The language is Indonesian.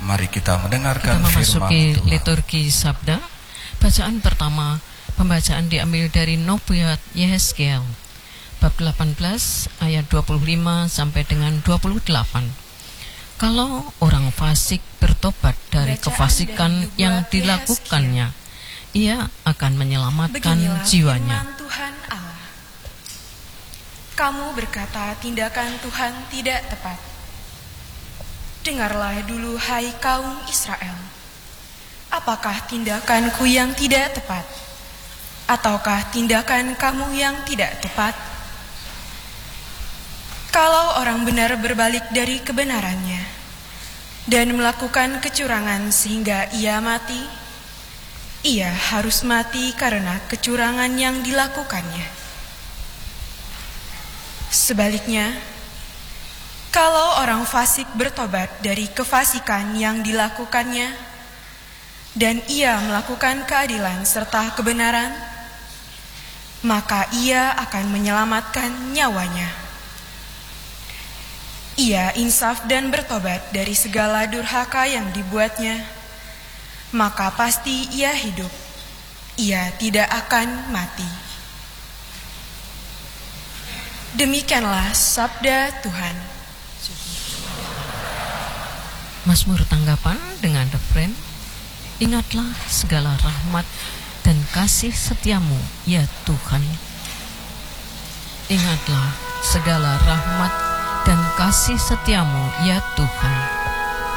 Mari kita mendengarkan kita firman memasuki Tuhan. liturgi sabda. Bacaan pertama, pembacaan diambil dari Nubuat Yehezkiel bab 18 ayat 25 sampai dengan 28. Kalau orang fasik bertobat dari kefasikan yang dilakukannya, ia akan menyelamatkan jiwanya. Tuhan Allah. Kamu berkata tindakan Tuhan tidak tepat. Dengarlah dulu, hai kaum Israel. Apakah tindakanku yang tidak tepat? Ataukah tindakan kamu yang tidak tepat? Kalau orang benar berbalik dari kebenarannya dan melakukan kecurangan sehingga ia mati, ia harus mati karena kecurangan yang dilakukannya. Sebaliknya, kalau orang fasik bertobat dari kefasikan yang dilakukannya dan ia melakukan keadilan serta kebenaran, maka ia akan menyelamatkan nyawanya. Ia insaf dan bertobat dari segala durhaka yang dibuatnya, maka pasti ia hidup, ia tidak akan mati. Demikianlah sabda Tuhan. Mazmur tanggapan dengan refren, ingatlah segala rahmat dan kasih setiamu, ya Tuhan. Ingatlah segala rahmat dan kasih setiamu, ya Tuhan.